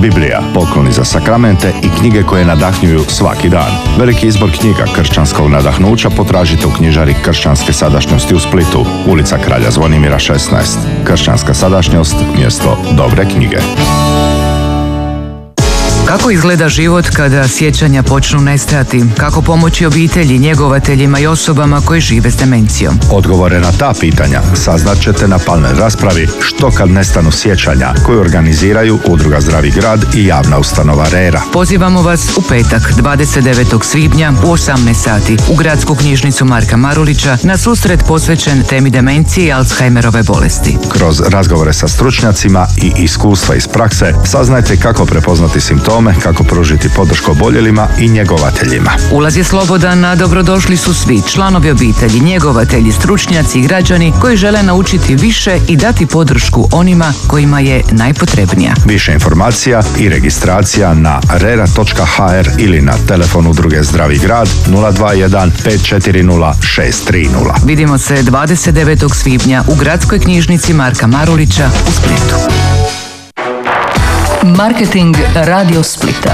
Biblija, Pokloni za sakramente i knjige koje nadahnjuju svaki dan. Veliki izbor knjiga kršćanskog nadahnuća potražite u knjižari Kršćanske sadašnjosti u Splitu, ulica Kralja Zvonimira 16. Kršćanska sadašnjost, mjesto dobre knjige. Kako izgleda život kada sjećanja počnu nestajati? Kako pomoći obitelji, njegovateljima i osobama koji žive s demencijom? Odgovore na ta pitanja saznaćete na panel raspravi Što kad nestanu sjećanja, koju organiziraju Udruga Zdravi grad i javna ustanova RERA. Pozivamo vas u petak 29. svibnja u 18 sati u Gradsku knjižnicu Marka Marulića na susret posvećen temi demencije i Alzheimerove bolesti. Kroz razgovore sa stručnjacima i iskustva iz prakse saznajte kako prepoznati simptome, kako pružiti podršku oboljelima i njegovateljima. Ulaz je slobodan, a dobrodošli su svi članovi obitelji, njegovatelji, stručnjaci i građani koji žele naučiti više i dati podršku onima kojima je najpotrebnija. Više informacija i registracija na rera.hr ili na telefon Udruge Zdravi grad 021 540 630. Vidimo se 29. svibnja u Gradskoj knjižnici Marka Marulića u Splitu. Marketing Radio Splita.